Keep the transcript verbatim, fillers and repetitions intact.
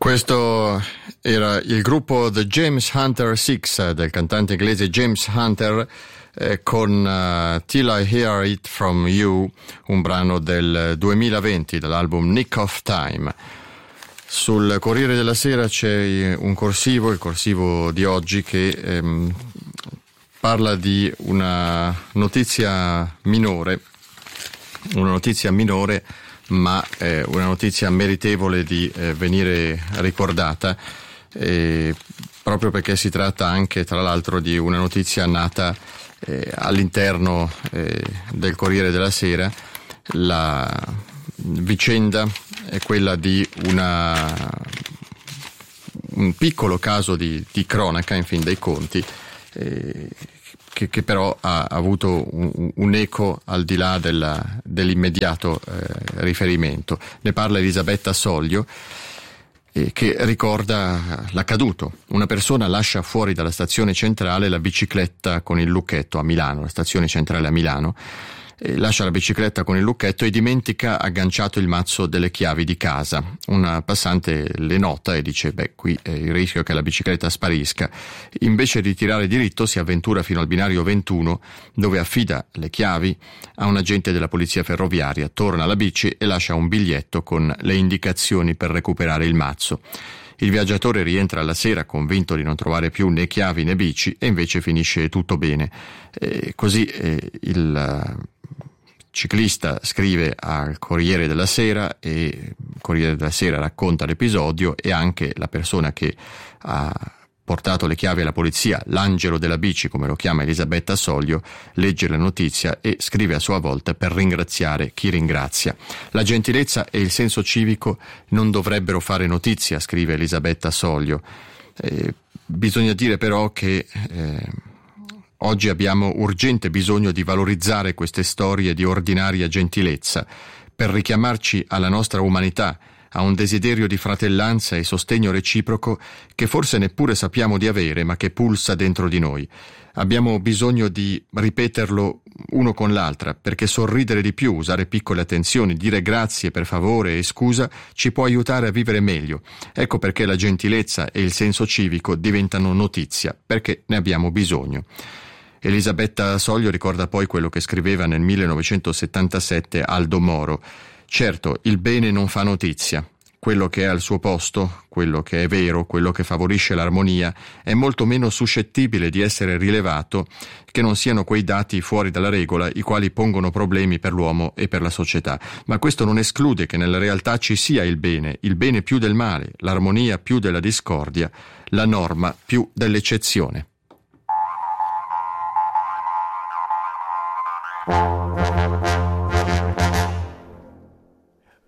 Questo era il gruppo The James Hunter Six del cantante inglese James Hunter eh, con uh, Till I Hear It From You, un brano del duemilaventi dall'album Nick of Time. Sul Corriere della Sera c'è un corsivo, il corsivo di oggi, che ehm, parla di una notizia minore, una notizia minore ma eh, una notizia meritevole di eh, venire ricordata, eh, proprio perché si tratta anche, tra l'altro, di una notizia nata eh, all'interno eh, del Corriere della Sera. La vicenda è quella di una, un piccolo caso di, di cronaca, in fin dei conti, eh, Che, che però ha avuto un, un eco al di là della, dell'immediato eh, riferimento. Ne parla Elisabetta Soglio, eh, che ricorda l'accaduto. Una persona lascia fuori dalla stazione centrale la bicicletta con il lucchetto a Milano, la stazione centrale a Milano, e lascia la bicicletta con il lucchetto e dimentica agganciato il mazzo delle chiavi di casa. Una passante le nota e dice: beh, qui è il rischio che la bicicletta sparisca. Invece di tirare diritto si avventura fino al binario ventuno, dove affida le chiavi a un agente della polizia ferroviaria, torna alla bici e lascia un biglietto con le indicazioni per recuperare il mazzo. Il viaggiatore rientra alla sera convinto di non trovare più né chiavi né bici, e invece finisce tutto bene. E così eh, il ciclista scrive al Corriere della Sera, e il Corriere della Sera racconta l'episodio, e anche la persona che ha portato le chiavi alla polizia, l'angelo della bici come lo chiama Elisabetta Soglio, legge la notizia e scrive a sua volta per ringraziare chi ringrazia. La gentilezza e il senso civico non dovrebbero fare notizia, scrive Elisabetta Soglio. Eh, bisogna dire però che eh, oggi abbiamo urgente bisogno di valorizzare queste storie di ordinaria gentilezza per richiamarci alla nostra umanità, a un desiderio di fratellanza e sostegno reciproco che forse neppure sappiamo di avere, ma che pulsa dentro di noi. Abbiamo bisogno di ripeterlo uno con l'altra, perché sorridere di più, usare piccole attenzioni, dire grazie, per favore e scusa ci può aiutare a vivere meglio. Ecco perché la gentilezza e il senso civico diventano notizia, perché ne abbiamo bisogno. Elisabetta Soglio ricorda poi quello che scriveva nel millenovecentosettantasette Aldo Moro: certo, il bene non fa notizia. Quello che è al suo posto, quello che è vero, quello che favorisce l'armonia, è molto meno suscettibile di essere rilevato che non siano quei dati fuori dalla regola, i quali pongono problemi per l'uomo e per la società. Ma questo non esclude che nella realtà ci sia il bene, il bene più del male, l'armonia più della discordia, la norma più dell'eccezione.